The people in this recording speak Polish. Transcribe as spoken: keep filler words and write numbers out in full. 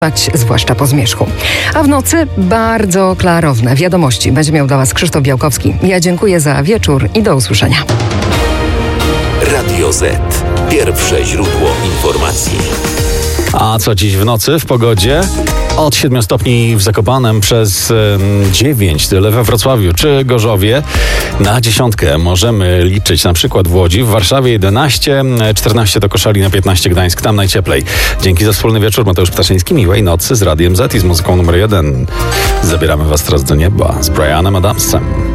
zwłaszcza po zmierzchu. A w nocy bardzo klarowne wiadomości będzie miał dla Was Krzysztof Białkowski. Ja dziękuję za wieczór i do usłyszenia. Radio Z. Pierwsze źródło informacji. A co dziś w nocy w pogodzie? Od siedmiu stopni w Zakopanem przez dziewięć tyle we Wrocławiu czy Gorzowie. Na dziesiątkę możemy liczyć na przykład w Łodzi, w Warszawie jedenaście, czternaście do Koszalina, piętnaście Gdańsk, tam najcieplej. Dzięki za wspólny wieczór. Mateusz Ptaszyński, miłej nocy z Radiem Z i z muzyką numer jeden. Zabieramy Was teraz do nieba z Bryanem Adamsem.